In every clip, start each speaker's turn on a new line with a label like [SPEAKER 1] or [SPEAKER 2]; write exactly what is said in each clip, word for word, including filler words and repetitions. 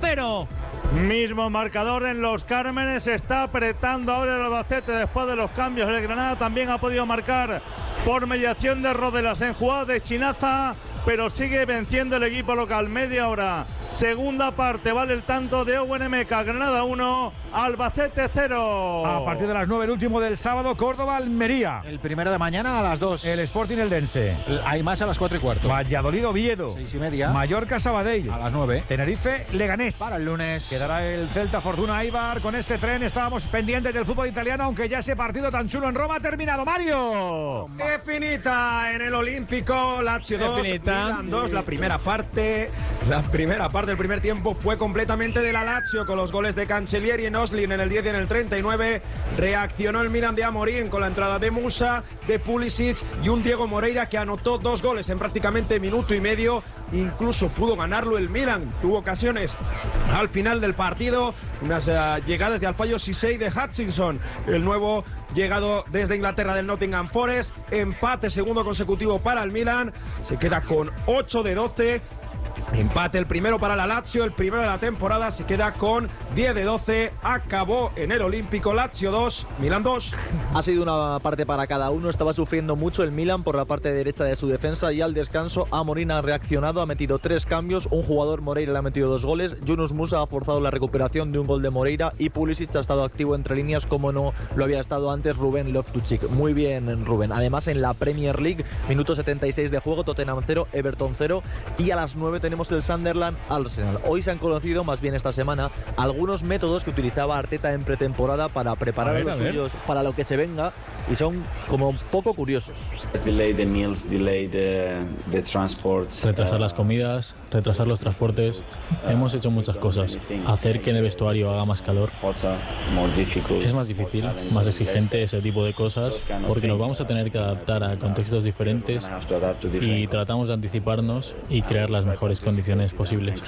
[SPEAKER 1] cero.
[SPEAKER 2] Mismo marcador en Los Cármenes, está apretando ahora el Albacete después de los cambios. El Granada también ha podido marcar por mediación de Rodelas en jugada de Chinaza, pero sigue venciendo el equipo local. Media hora, segunda parte, vale el tanto de Owen Emeka. Granada uno, Albacete cero.
[SPEAKER 3] A partir de las nueve, el último del sábado, Córdoba-Almería.
[SPEAKER 4] El primero de mañana a las dos.
[SPEAKER 3] El Sporting Eldense.
[SPEAKER 4] Hay más a las cuatro y cuarto.
[SPEAKER 3] Valladolid-Oviedo.
[SPEAKER 4] Seis y media.
[SPEAKER 3] Mallorca-Sabadell.
[SPEAKER 4] A las nueve.
[SPEAKER 3] Tenerife-Leganés.
[SPEAKER 4] Para el lunes.
[SPEAKER 3] Quedará el Celta Fortuna Eibar. Con este tren estábamos pendientes del fútbol italiano, aunque ya ese partido tan chulo en Roma ha terminado. ¡Mario!
[SPEAKER 5] Definita en el Olímpico. Lazio dos, Milan dos. La primera parte, la primera parte del primer tiempo fue completamente de la Lazio, con los goles de Cancellieri en Oslin en el diez y en el treinta y nueve. Reaccionó el Milan de Amorín con la entrada de Musa, de Pulisic y un Diego Moreira que anotó dos goles en prácticamente minuto y medio. Incluso pudo ganarlo el Milan. Tuvo ocasiones al final del partido, unas uh, llegadas de Alfayos Sisei de Hutchinson, el nuevo llegado desde Inglaterra del Nottingham Forest. Empate segundo consecutivo para el Milan, se queda con ocho de doce. Empate el primero para la Lazio, el primero de la temporada, se queda con diez de doce. Acabó en el Olímpico. Lazio dos, Milan dos.
[SPEAKER 6] Ha sido una parte para cada uno. Estaba sufriendo mucho el Milan por la parte derecha de su defensa y al descanso Amorín ha reaccionado, ha metido tres cambios. Un jugador, Moreira, le ha metido dos goles. Yunus Musa ha forzado la recuperación de un gol de Moreira y Pulisic ha estado activo entre líneas como no lo había estado antes Rubén Loftus-Cheek. Muy bien, Rubén. Además, en la Premier League, minuto setenta y seis de juego, Tottenham cero, Everton cero, y a las nueve tenemos el Sunderland Arsenal. Hoy se han conocido, más bien esta semana, algunos métodos que utilizaba Arteta en pretemporada para preparar a, ver, a los a suyos para lo que se venga, y son como un poco curiosos.
[SPEAKER 7] Delay the meals, delay the, the transports,
[SPEAKER 8] retrasar las comidas, retrasar los transportes. Hemos hecho muchas cosas. Hacer que en el vestuario haga más calor. Es más difícil, más exigente ese tipo de cosas, porque nos vamos a tener que adaptar a contextos diferentes y tratamos de anticiparnos y crear las mejores condiciones posibles.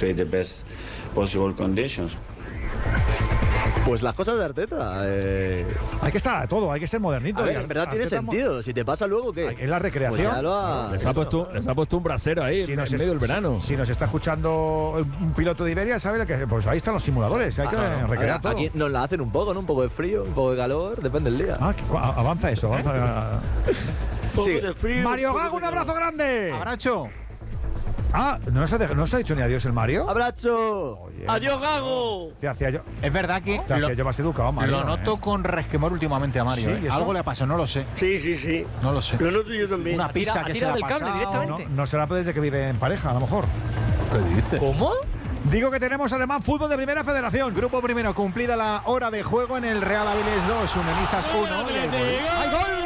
[SPEAKER 6] Pues las cosas de Arteta. Eh...
[SPEAKER 3] Hay que estar a todo, hay que ser modernito.
[SPEAKER 6] A ver, en verdad Arteta tiene sentido. Si te pasa luego, ¿qué?
[SPEAKER 3] Es la recreación.
[SPEAKER 6] Pues ha...
[SPEAKER 9] les, ha puesto, les ha puesto un brasero ahí si en, en medio del verano.
[SPEAKER 3] Si, si nos está escuchando un piloto de Iberia, sabe que pues ahí están los simuladores. Hay que ah, recrear
[SPEAKER 6] ver,
[SPEAKER 3] todo.
[SPEAKER 6] Aquí nos la hacen un poco, ¿no? Un poco de frío, un poco de calor, depende del día.
[SPEAKER 3] Ah, avanza eso. Avanza. Sí. Mario Gago, un abrazo grande.
[SPEAKER 4] Abrazo.
[SPEAKER 3] Ah, ¿no se, ha, ¿no se ha dicho ni adiós el Mario?
[SPEAKER 6] ¡Abrazo!
[SPEAKER 3] Oye,
[SPEAKER 1] ¡Adiós, Gago!
[SPEAKER 3] Te hacía yo.
[SPEAKER 4] Es verdad que.
[SPEAKER 3] Te hacía yo más educado, Mario.
[SPEAKER 4] Lo noto eh. con resquemor últimamente a Mario.
[SPEAKER 3] ¿Sí?
[SPEAKER 4] ¿eh? Algo le ha pasado, no lo sé.
[SPEAKER 1] Sí, sí, sí.
[SPEAKER 4] No lo sé.
[SPEAKER 1] Lo noto yo también.
[SPEAKER 4] Una pista que se le ha pasado.
[SPEAKER 1] Cable directamente.
[SPEAKER 3] No, no será desde que vive en pareja, a lo mejor.
[SPEAKER 9] ¿Qué dice?
[SPEAKER 1] ¿Cómo?
[SPEAKER 3] Digo que tenemos además fútbol de Primera Federación.
[SPEAKER 4] Grupo primero, cumplida la hora de juego en el Real Avilés dos, Unionistas uno.
[SPEAKER 3] ¡Hay gol!